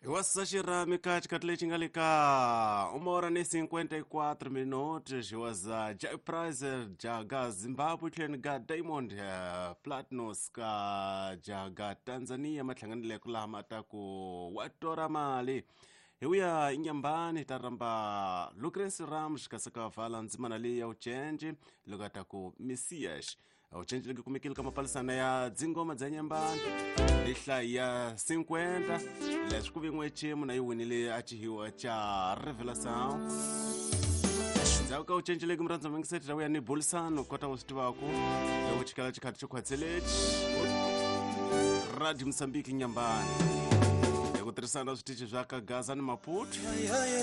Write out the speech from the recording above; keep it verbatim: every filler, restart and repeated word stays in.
Wasashira mikati katlechingalika umora ni cinquenta e quatro minutos waza Jai Prize jaga Zimbabwe tlen ga Diamond uh, Platnumz ka jaga Tanzania matlanganile kula mata ku watora mali hiya inyambani taramba Lucrence Ramos kasaka vala nzima nali ya uchenji lugata ku Messias uchenji ligi kumikili kama palisana ya dzingoma za nyambani lihla ya cinquenta leswi ku vingwe chimu na yiwinile achihiwa cha Revelação dzauka uchenji ligi mranzo mingiseti rawe ni Bulsano kota usiti wako lewo chikala chikati chokwatseleti Radio Msambiki nyambani yekutirhisana switichi zvaka Gaza ni Maputo